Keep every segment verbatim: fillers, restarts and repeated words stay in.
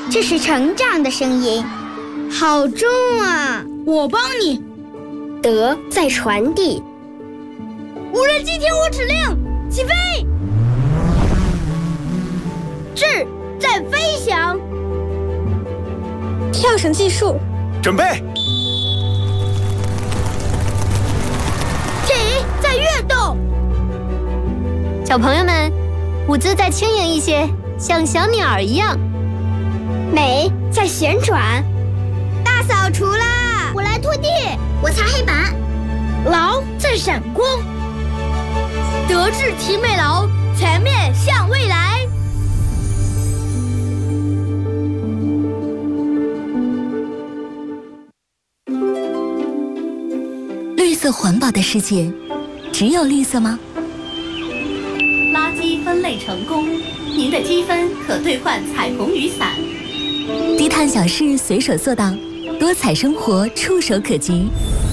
这是成长的声音，好重啊！ 我帮你。 德在传递。 无人机听我指令，起飞！智在飞翔。 跳绳计数， 准备。 体在跃动。 小朋友们，舞姿再轻盈一些，像小鸟儿一样。 美在旋转。 大扫除啦！ 我来拖地， 我擦黑板。 劳在闪光。德智体美劳，全面向未来。 绿色环保的世界，只有绿色吗？ 垃圾分类成功，您的积分可兑换彩虹雨伞。 低碳小事随手做到，多彩生活触手可及。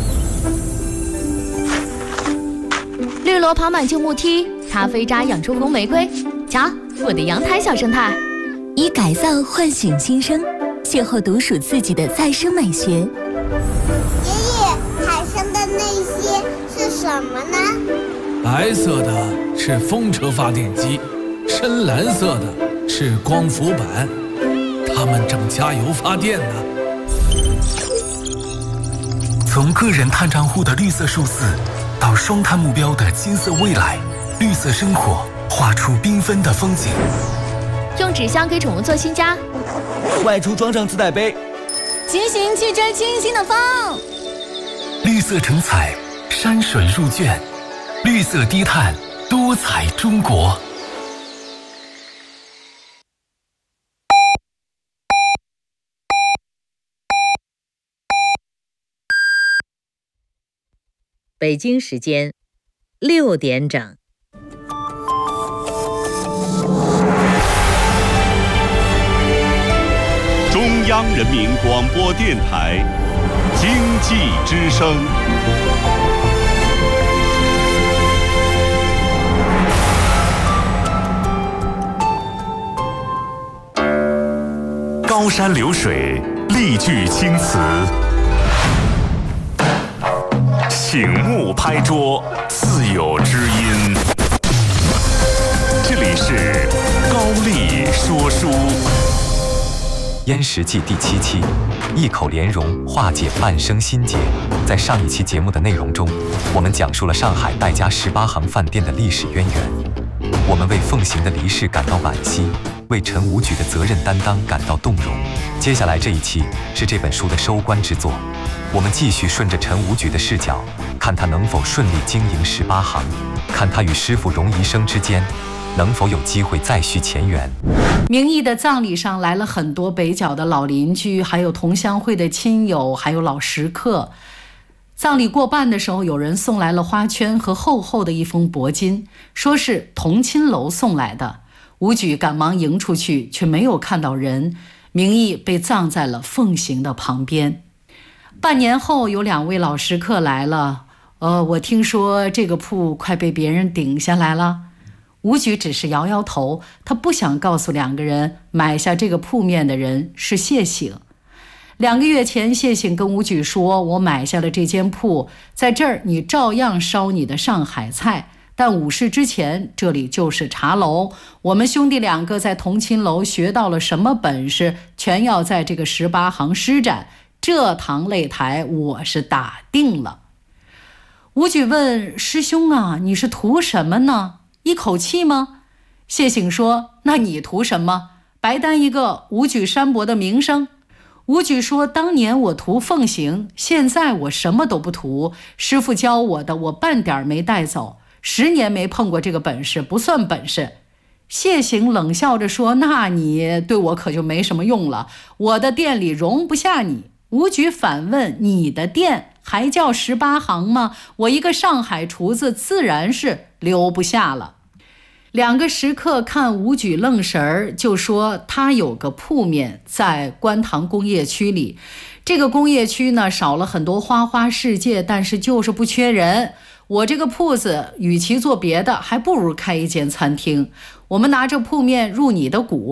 绿萝跑满旧木梯，咖啡渣养出红玫瑰。瞧，我的阳台小生态。 以改造唤醒新生，邂逅独属自己的再生美学。 爷爷，海上的那些是什么呢？ 白色的是风车发电机，深蓝色的是光伏板，它们正加油发电呢。 从个人碳账户的绿色数字，到双碳目标的金色未来，绿色生活画出缤纷的风景。 用纸箱给宠物做新家， 外出装上自带杯， 骑行去追清新的风。 绿色成彩，山水入卷，绿色低碳，多彩中国。 北京时间六点整。 中央人民广播电台经济之声。高山流水，丽句青词。醒目拍桌，自有知音。这里是高丽说书。 燕食记第七期，一口莲蓉化解半生心结。在上一期节目的内容中，我们讲述了上海戴家十八行饭店的历史渊源。我们为奉行的离世感到惋惜，为陈无举的责任担当感到动容。接下来这一期是这本书的收官之作，我们继续顺着陈无举的视角，看他能否顺利经营十八行，看他与师傅荣夷生之间能否有机会再续前缘。 明义的葬礼上来了很多北角的老邻居，还有同乡会的亲友，还有老食客。葬礼过半的时候，有人送来了花圈和厚厚的一封帛金，说是同亲楼送来的。吴举赶忙迎出去，却没有看到人。明义被葬在了奉行的旁边。半年后，有两位老食客来了，呃，我听说这个铺快被别人顶下来了。吴举只是摇摇头，他不想告诉两个人买下这个铺面的人是谢醒。两个月前，谢醒跟吴举说，我买下了这间铺，在这儿你照样烧你的上海菜，但午市之前这里就是茶楼，我们兄弟两个在同亲楼学到了什么本事，全要在这个十八行施展，这堂擂台我是打定了。吴举问师兄啊，你是图什么呢？一口气吗？谢醒说，那你图什么？白担一个吴举山伯的名声。吴举说，当年我图奉行，现在我什么都不图，师傅教我的我半点没带走，十年没碰过这个本事，不算本事。谢醒冷笑着说，那你对我可就没什么用了，我的店里容不下你。吴举反问，你的店还叫十八行吗？我一个上海厨子自然是留不下了。两个食客看吴举愣神儿，就说他有个铺面在观塘工业区里，这个工业区呢少了很多花花世界，但是就是不缺人。我这个铺子与其做别的，还不如开一间餐厅。我们拿着铺面入你的股，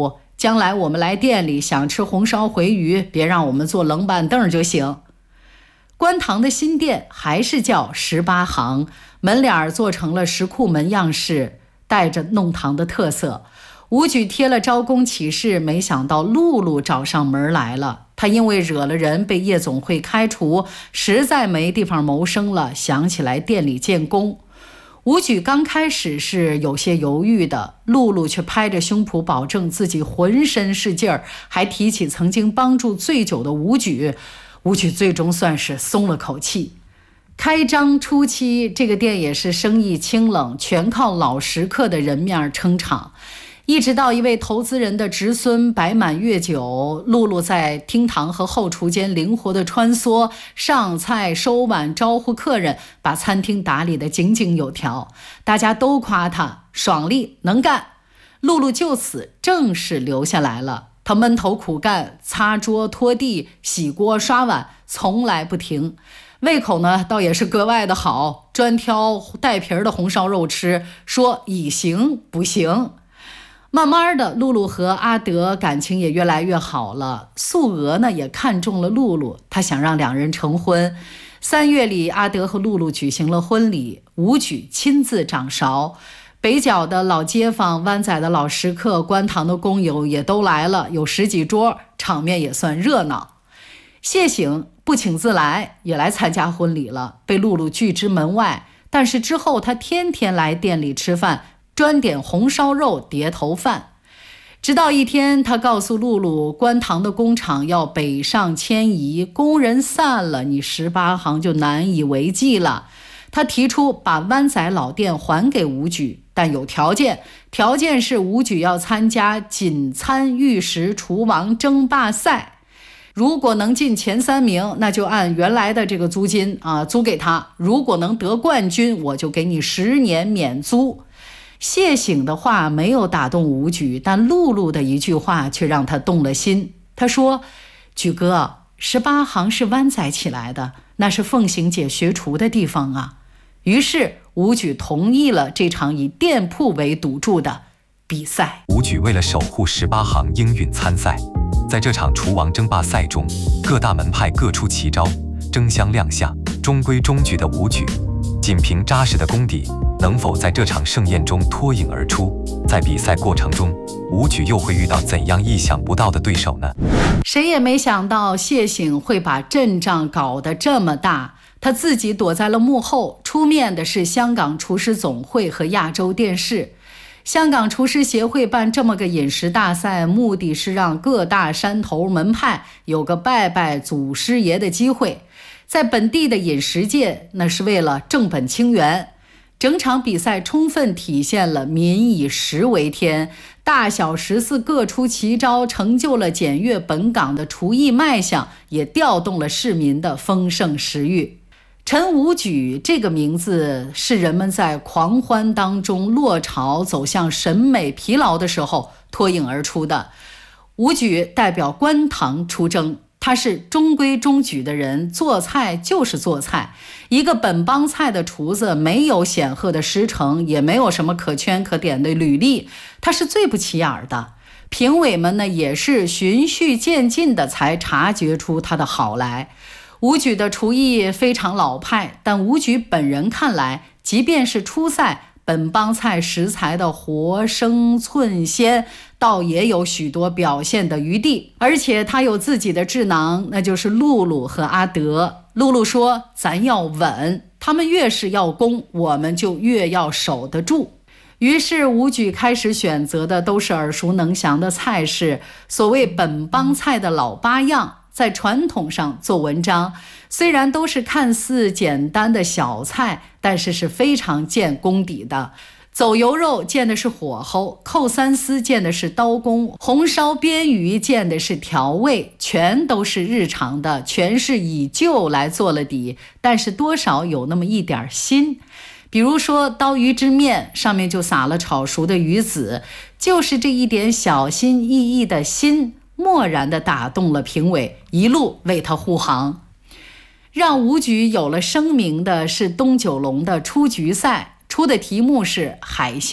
将来我们来店里想吃红烧回鱼，别让我们坐冷板凳就行。观塘的新店还是叫十八行，门脸做成了石库门样式，带着弄堂的特色。武举贴了招工启事，没想到露露找上门来了。她因为惹了人被夜总会开除，实在没地方谋生了，想起来店里建工。武举刚开始是有些犹豫的，露露却拍着胸脯保证自己浑身是劲儿，还提起曾经帮助醉酒的武举。武举最终算是松了口气。开张初期，这个店也是生意清冷，全靠老食客的人面撑场。一直到一位投资人的侄孙摆满月酒，露露在厅堂和后厨间灵活地穿梭，上菜收碗招呼客人，把餐厅打理得井井有条。大家都夸她爽利能干，露露就此正式留下来了。她闷头苦干，擦桌拖地洗锅刷碗，从来不停。胃口呢倒也是格外的好，专挑带皮儿的红烧肉吃，说以形补形。慢慢的，露露和阿德感情也越来越好了。素娥呢也看中了露露，她想让两人成婚。三月里，阿德和露露举行了婚礼，武举亲自掌勺。北角的老街坊、湾仔的老食客、观塘的工友也都来了，有十几桌，场面也算热闹。谢醒不请自来，也来参加婚礼了，被露露拒之门外。但是之后他天天来店里吃饭，专点红烧肉、碟头饭。直到一天，他告诉露露，观塘的工厂要北上迁移，工人散了，你十八行就难以为继了。他提出把湾仔老店还给武举，但有条件，条件是武举要参加锦餐玉食厨王争霸赛，如果能进前三名，那就按原来的这个租金啊租给他；如果能得冠军，我就给你十年免租。谢醒的话没有打动武举，但露露的一句话却让他动了心。他说：“举哥，十八行是湾仔起来的，那是凤行姐学厨的地方啊。”于是武举同意了这场以店铺为赌注的比赛。 武举为了守护十八行应运参赛，在这场厨王争霸赛中，各大门派各出奇招，争相亮相。中规中矩的武举，仅凭扎实的功底，能否在这场盛宴中脱颖而出？在比赛过程中，武举又会遇到怎样意想不到的对手呢？ 谁也没想到谢醒会把阵仗搞得这么大。他自己躲在了幕后，出面的是香港厨师总会和亚洲电视。香港厨师协会办这么个饮食大赛，目的是让各大山头门派有个拜拜祖师爷的机会。在本地的饮食界，那是为了正本清源。整场比赛充分体现了民以食为天，大小十四各出奇招，成就了检阅本港的厨艺脉象，也调动了市民的丰盛食欲。陈武举这个名字是人们在狂欢当中落潮走向审美疲劳的时候脱颖而出的。武举代表观塘出征，他是中规中矩的人，做菜就是做菜。一个本帮菜的厨子没有显赫的师承，也没有什么可圈可点的履历，他是最不起眼的。评委们呢也是循序渐进的才察觉出他的好来。武举的厨艺非常老派，但武举本人看来，即便是初赛，本帮菜食材的活生寸鲜，倒也有许多表现的余地。而且他有自己的智囊，那就是露露和阿德。露露说：“咱要稳，他们越是要攻，我们就越要守得住。”于是武举开始选择的都是耳熟能详的菜式，所谓本帮菜的老八样，在传统上做文章。虽然都是看似简单的小菜，但是是非常见功底的。走油肉见的是火候，扣三丝见的是刀工，红烧鳊鱼见的是调味，全都是日常的，全是以旧来做了底，但是多少有那么一点新。比如说刀鱼之面，上面就撒了炒熟的鱼子，就是这一点小心翼翼的心，蓦然地打动了评委，一路为他护航。让武举有了声名的是东九龙的出局赛，出的题目是海鲜、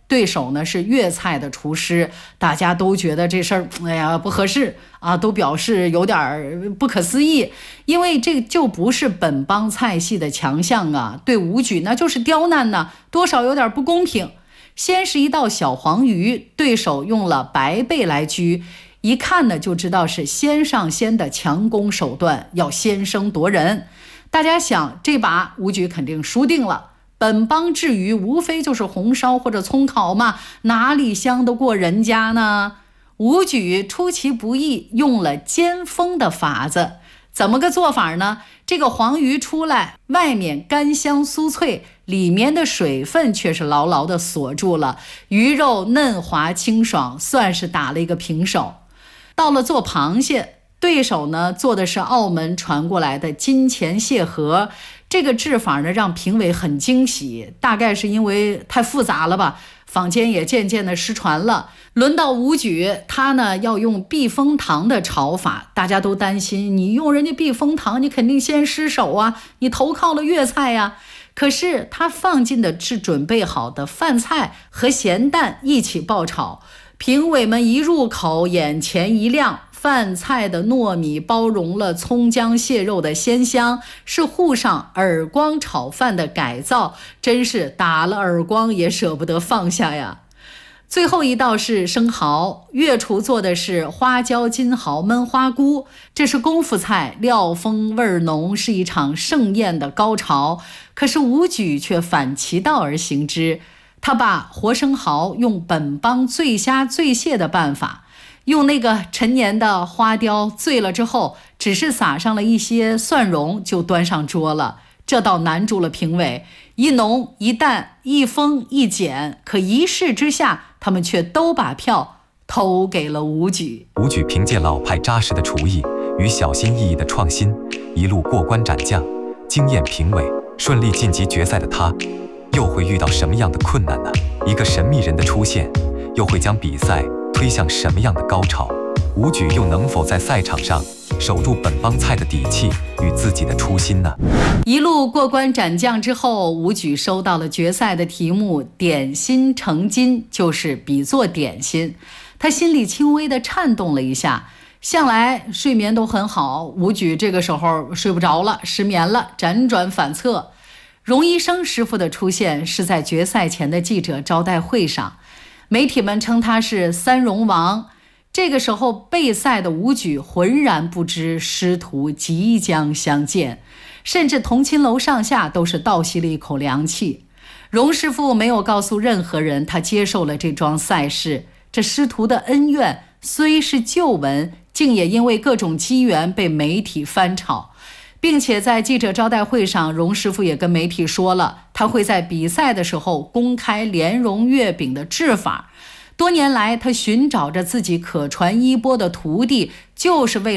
对手呢是粤菜的厨师，大家都觉得这事儿哎呀不合适啊，都表示有点不可思议，因为这就不是本帮菜系的强项啊，对武举那就是刁难呢，多少有点不公平。先是一道小黄鱼，对手用了白贝来居，一看呢就知道是先上先的强攻手段，要先声夺人。大家想这把武举肯定输定了，本帮制鱼无非就是红烧或者葱烤嘛，哪里香得过人家呢？武举出其不意，用了煎封的法子。怎么个做法呢？这个黄鱼出来，外面干香酥脆，里面的水分却是牢牢地锁住了，鱼肉嫩滑清爽，算是打了一个平手。到了做螃蟹，对手呢做的是澳门传过来的金钱蟹盒，这个制法呢让评委很惊喜，大概是因为太复杂了吧，坊间也渐渐的失传了。轮到武举，他呢要用避风塘的炒法，大家都担心你用人家避风塘，你肯定先失手啊，你投靠了粤菜呀。可是他放进的是准备好的饭菜和咸蛋一起爆炒，评委们一入口眼前一亮，饭菜的糯米包容了葱姜蟹肉的鲜香，是沪上耳光炒饭的改造，真是打了耳光也舍不得放下呀。最后一道是生蚝，粤厨做的是花椒金蚝焖花菇，这是功夫菜，料丰味浓，是一场盛宴的高潮。可是武举却反其道而行之，他把活生蚝用本帮醉虾醉蟹的办法，用那个陈年的花雕醉了之后，只是撒上了一些蒜蓉就端上桌了。这倒难住了评委，一浓一淡，一丰一减，可一试之下，他们却都把票投给了武举。 武举凭借老派扎实的厨艺与小心翼翼的创新，一路过关斩将，惊艳评委，顺利晋级决赛的他，又会遇到什么样的困难呢？一个神秘人的出现，又会将比赛推向什么样的高潮？武举又能否在赛场上守住本帮菜的底气与自己的初心呢？ 一路过关斩将之后，武举收到了决赛的题目，点心成金，就是比作点心。他心里轻微的颤动了一下，向来睡眠都很好，武举这个时候睡不着了，失眠了，辗转反侧。荣医生师傅的出现是在决赛前的记者招待会上，媒体们称他是三荣王。这个时候备赛的武举浑然不知师徒即将相见，甚至同亲楼上下都是倒吸了一口凉气。荣师傅没有告诉任何人他接受了这桩赛事，这师徒的恩怨虽是旧闻，竟也因为各种机缘被媒体翻炒。并且在记者招待会上，荣师傅也跟媒体说了，他会在比赛的时候公开莲蓉月饼的制法。多年来，他寻找着自己可传衣钵的徒弟，就是为了